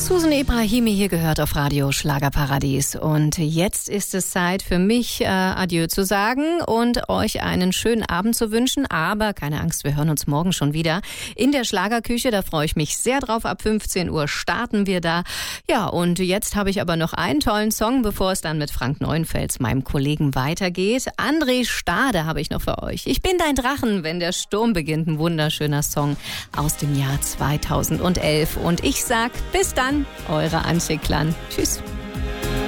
Susan Ibrahimi hier gehört auf Radio Schlagerparadies. Und jetzt ist es Zeit für mich, Adieu zu sagen und euch einen schönen Abend zu wünschen. Aber keine Angst, wir hören uns morgen schon wieder in der Schlagerküche. Da freue ich mich sehr drauf. Ab 15 Uhr starten wir da. Ja, und jetzt habe ich aber noch einen tollen Song, bevor es dann mit Frank Neuenfels, meinem Kollegen, weitergeht. André Stade habe ich noch für euch. Ich bin dein Drachen, wenn der Sturm beginnt. Ein wunderschöner Song aus dem Jahr 2011. Und ich sag bis dann, eure Antje Klann. Tschüss.